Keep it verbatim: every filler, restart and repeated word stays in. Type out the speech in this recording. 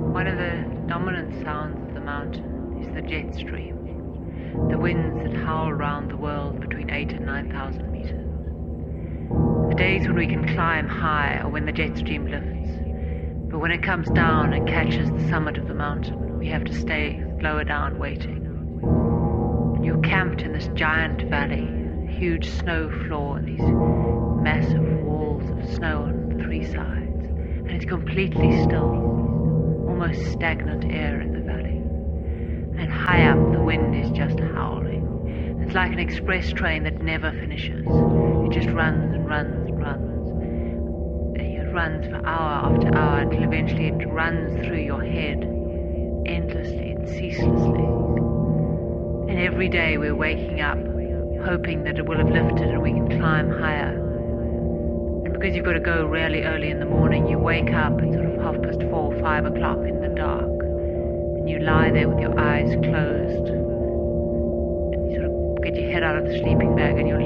One of the dominant sounds of the mountain is the jet stream, the winds that howl round the world between eight and nine thousand meters. The days when we can climb high are when the jet stream lifts, but when it comes down and catches the summit of the mountain, we have to stay lower down waiting. And you're camped in this giant valley, a huge snow floor, and these massive walls of snow on three sides, and it's completely still. Almost stagnant air in the valley. And high up, the wind is just howling. It's like an express train that never finishes. It just runs and runs and runs. And it runs for hour after hour until eventually it runs through your head endlessly and ceaselessly. And every day we're waking up hoping that it will have lifted and we can climb higher. And because you've got to go really early in the morning, you wake up at sort of half past four, five o'clock in the dark, and you lie there with your eyes closed, and you sort of get your head out of the sleeping bag and you